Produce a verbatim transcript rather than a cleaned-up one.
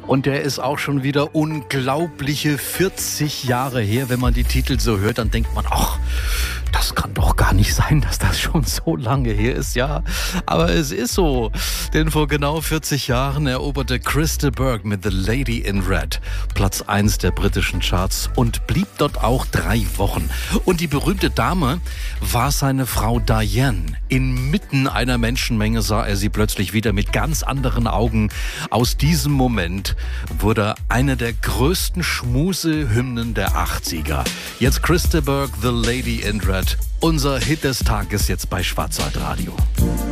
Und der ist auch schon wieder unglaubliche vierzig Jahre her. Wenn man die Titel so hört, dann denkt man, ach, das kann doch gar nicht sein, dass das schon so lange her ist. Ja, aber es ist so. Denn vor genau vierzig Jahren eroberte Chris de Burgh mit The Lady in Red Platz eins der britischen Charts und blieb dort auch drei Wochen. Und die berühmte Dame war seine Frau Diane. Inmitten einer Menschenmenge sah er sie plötzlich wieder mit ganz anderen Augen. Aus diesem Moment wurde eine der größten Schmusehymnen der achtziger. Jetzt Chris de Burgh, The Lady in Red. Unser Hit des Tages jetzt bei Schwarzwaldradio.